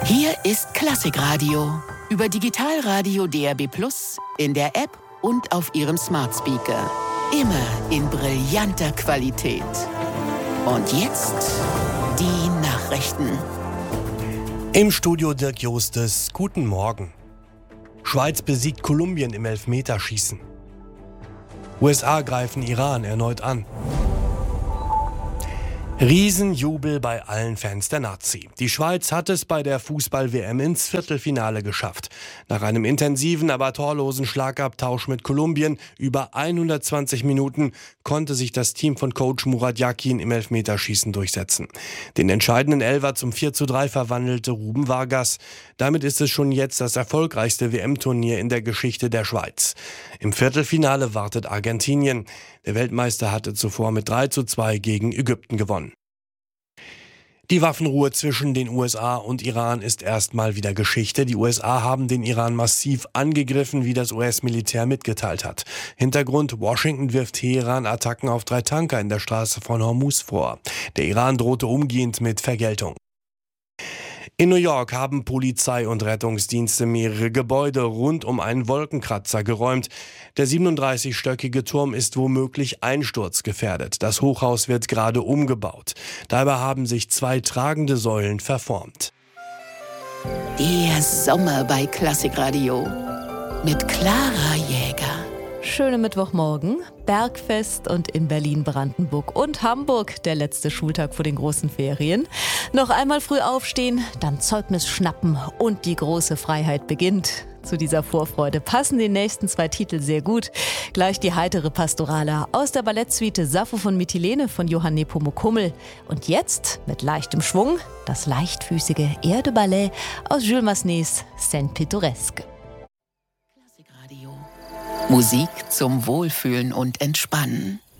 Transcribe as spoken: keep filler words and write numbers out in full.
Hier ist Klassikradio. Über Digitalradio D A B plus, in der App und auf Ihrem Smart Speaker. Immer in brillanter Qualität. Und jetzt die Nachrichten. Im Studio Dirk Jostes. Guten Morgen. Schweiz besiegt Kolumbien im Elfmeterschießen. U S A greifen Iran erneut an. Riesenjubel bei allen Fans der Nazi. Die Schweiz hat es bei der Fußball-W M ins Viertelfinale geschafft. Nach einem intensiven, aber torlosen Schlagabtausch mit Kolumbien über hundertzwanzig Minuten konnte sich das Team von Coach Murat Yakin im Elfmeterschießen durchsetzen. Den entscheidenden Elfer zum vier zu drei verwandelte Ruben Vargas. Damit ist es schon jetzt das erfolgreichste W M-Turnier in der Geschichte der Schweiz. Im Viertelfinale wartet Argentinien. Der Weltmeister hatte zuvor mit drei zu zwei gegen Ägypten gewonnen. Die Waffenruhe zwischen den U S A und Iran ist erstmal wieder Geschichte. Die U S A haben den Iran massiv angegriffen, wie das U S-Militär mitgeteilt hat. Hintergrund: Washington wirft Teheran Attacken auf drei Tanker in der Straße von Hormuz vor. Der Iran drohte umgehend mit Vergeltung. In New York haben Polizei und Rettungsdienste mehrere Gebäude rund um einen Wolkenkratzer geräumt. Der siebenunddreißigstöckige Turm ist womöglich einsturzgefährdet. Das Hochhaus wird gerade umgebaut. Dabei haben sich zwei tragende Säulen verformt. Der Sommer bei Klassikradio mit Clara Jäger. Schöne Mittwochmorgen, Bergfest und in Berlin, Brandenburg und Hamburg der letzte Schultag vor den großen Ferien. Noch einmal früh aufstehen, dann Zeugnis schnappen und die große Freiheit beginnt. Zu dieser Vorfreude passen die nächsten zwei Titel sehr gut. Gleich die heitere Pastorale aus der Ballettsuite Sappho von Mytilene von Johann Nepomuk Hummel. Und jetzt mit leichtem Schwung das leichtfüßige Air de Ballet aus Jules Massenets Saint Pittoresque. Musik zum Wohlfühlen und Entspannen.